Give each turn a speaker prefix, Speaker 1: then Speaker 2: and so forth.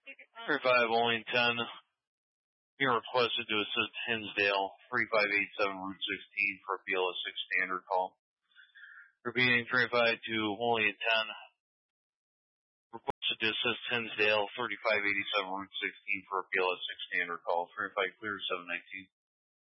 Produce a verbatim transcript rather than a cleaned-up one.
Speaker 1: thirty-five only ten. Being requested to assist Hinsdale, thirty-five eighty-seven Route sixteen for a B L S six standard call. Repeating, thirty-five to only ten. Requested to assist Hinsdale, thirty-five eighty-seven Route sixteen for a B L S six standard call. thirty-five clear, seven nineteen.